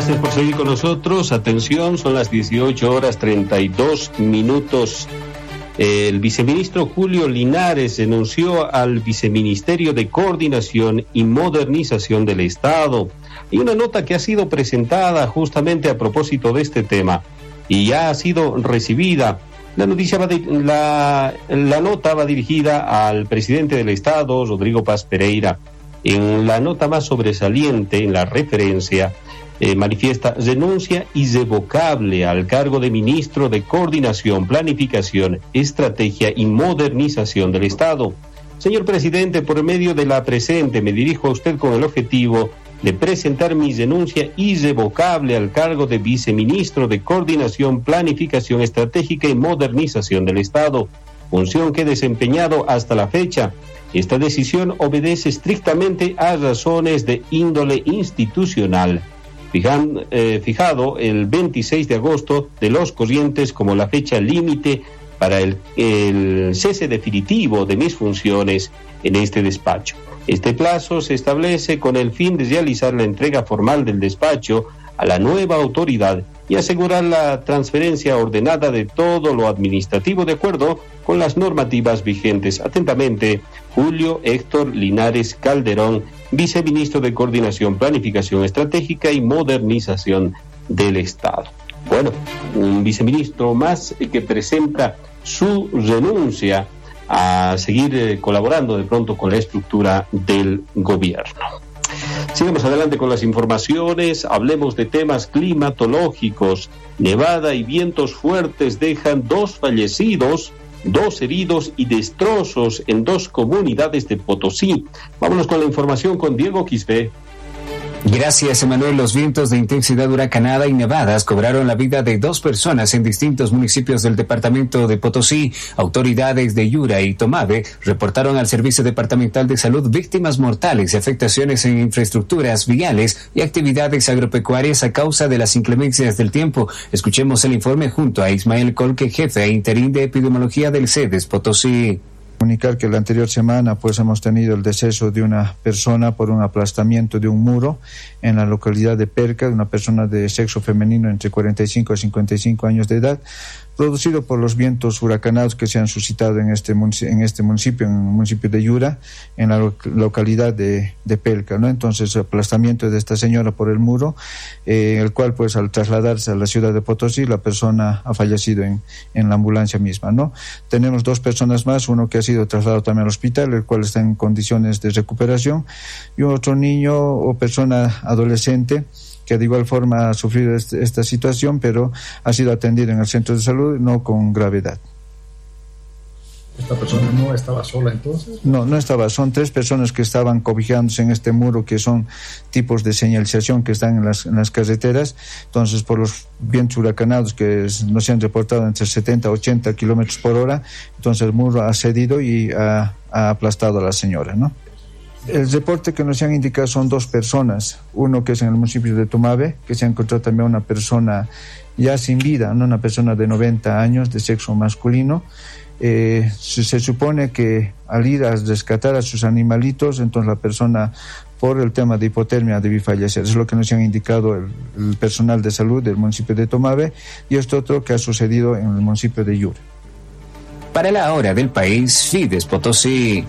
Gracias por seguir con nosotros. Atención, son las 18:32. El viceministro Julio Linares denunció al Viceministerio de Coordinación y Modernización del Estado. Hay una nota que ha sido presentada justamente a propósito de este tema y ya ha sido recibida. La nota va dirigida al presidente del Estado, Rodrigo Paz Pereira. En la nota más sobresaliente, en la referencia, manifiesta renuncia irrevocable al cargo de ministro de Coordinación, Planificación, Estrategia y Modernización del Estado. Señor presidente, por medio de la presente me dirijo a usted con el objetivo de presentar mi renuncia irrevocable al cargo de viceministro de Coordinación, Planificación Estratégica y Modernización del Estado, función que he desempeñado hasta la fecha. Esta decisión obedece estrictamente a razones de índole institucional, fijado el 26 de agosto de los corrientes como la fecha límite para el cese definitivo de mis funciones en este despacho. Este plazo se establece con el fin de realizar la entrega formal del despacho a la nueva autoridad y asegurar la transferencia ordenada de todo lo administrativo de acuerdo con las normativas vigentes. Atentamente, Julio Héctor Linares Calderón, viceministro de Coordinación, Planificación Estratégica y Modernización del Estado. Bueno, un viceministro más que presenta su renuncia a seguir colaborando de pronto con la estructura del gobierno. Sigamos adelante con las informaciones, hablemos de temas climatológicos. Nevada y vientos fuertes dejan 2 fallecidos, 2 heridos y destrozos en 2 comunidades de Potosí. Vámonos con la información con Diego Quispe. Gracias, Emanuel. Los vientos de intensidad huracanada y nevadas cobraron la vida de 2 personas en distintos municipios del departamento de Potosí. Autoridades de Yura y Tomave reportaron al Servicio Departamental de Salud víctimas mortales y afectaciones en infraestructuras viales y actividades agropecuarias a causa de las inclemencias del tiempo. Escuchemos el informe junto a Ismael Colque, jefe interín de epidemiología del CEDES Potosí. Comunicar que la anterior semana hemos tenido el deceso de una persona por un aplastamiento de un muro en la localidad de Perca, de una persona de sexo femenino entre 45 y 55 años de edad, producido por los vientos huracanados que se han suscitado en el municipio de Yura, en la localidad de Pelca, ¿no? Entonces, el aplastamiento de esta señora por el muro, el cual al trasladarse a la ciudad de Potosí, la persona ha fallecido en la ambulancia misma, ¿no? Tenemos 2 personas más, uno que ha sido trasladado también al hospital, el cual está en condiciones de recuperación, y otro niño o persona adolescente que de igual forma ha sufrido esta situación, pero ha sido atendido en el centro de salud, no con gravedad. ¿Esta persona no estaba sola entonces? No estaba, son 3 personas que estaban cobijándose en este muro, que son tipos de señalización que están en las carreteras. Entonces, por los vientos huracanados que nos han reportado entre 70 a 80 kilómetros por hora, entonces el muro ha cedido y ha aplastado a la señora, ¿no? El reporte que nos han indicado son 2 personas, uno que es en el municipio de Tomave, que se ha encontrado también una persona ya sin vida, ¿no? Una persona de 90 años de sexo masculino. Se supone que al ir a rescatar a sus animalitos, entonces la persona por el tema de hipotermia debió fallecer. Eso es lo que nos han indicado el personal de salud del municipio de Tomave, y esto otro que ha sucedido en el municipio de Yura. Para la hora del país, Fides Potosí.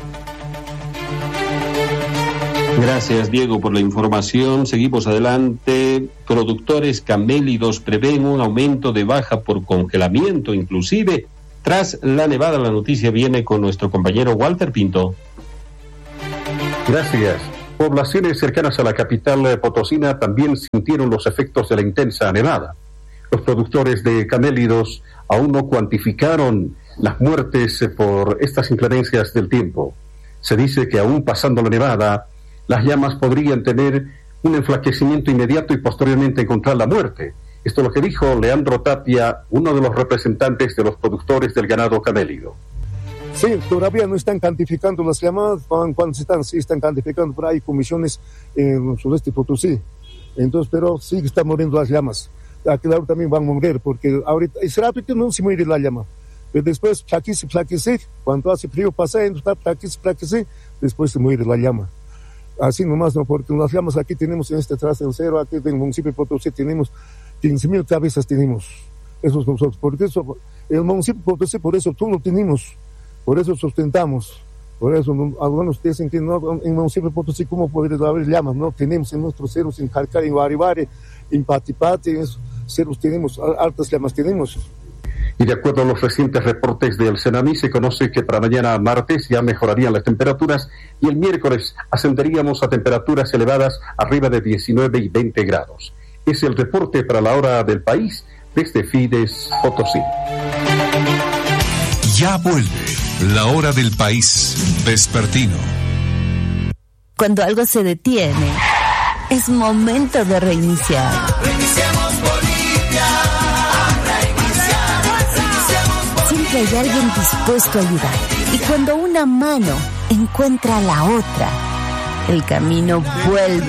Gracias, Diego, por la información. Seguimos adelante. Productores camélidos prevén un aumento de baja por congelamiento, inclusive tras la nevada. La noticia viene con nuestro compañero Walter Pinto. Gracias. Poblaciones cercanas a la capital potosina también sintieron los efectos de la intensa nevada. Los productores de camélidos aún no cuantificaron las muertes por estas inclemencias del tiempo. Se dice que aún pasando la nevada, las llamas podrían tener un enflaquecimiento inmediato y posteriormente encontrar la muerte. Esto es lo que dijo Leandro Tapia, uno de los representantes de los productores del ganado camélido. Sí, todavía no están cuantificando las llamadas, cuando se están cuantificando por ahí comisiones en el sudeste de Potosí. Entonces, pero sí que están muriendo las llamas. Claro, también van a morir, porque ahorita es rápido, no se muere la llama. Pero después, flaquece, cuando hace frío pasa, entonces flaquece, después se muere la llama. Así nomás, ¿no? Porque las llamas aquí tenemos en este traste del cero, aquí en el municipio de Potosí tenemos 15.000 cabezas tenemos. Eso es nosotros. Por eso, el municipio de Potosí, por eso tú lo tenemos, por eso sustentamos. Por eso algunos dicen que no, en el municipio de Potosí, ¿cómo podría haber llamas? No tenemos en nuestros cerros, en Jalcari, en Guaribari, en Patipati, en esos cerros tenemos, altas llamas tenemos. Y de acuerdo a los recientes reportes del Senami, se conoce que para mañana martes ya mejorarían las temperaturas y el miércoles ascenderíamos a temperaturas elevadas arriba de 19 y 20 grados. Es el reporte para la hora del país desde Fides, Potosí. Ya vuelve la hora del país vespertino. Cuando algo se detiene, es momento de reiniciar. Reiniciemos Bolivia. Siempre hay alguien dispuesto a ayudar. Y cuando una mano encuentra a la otra, el camino vuelve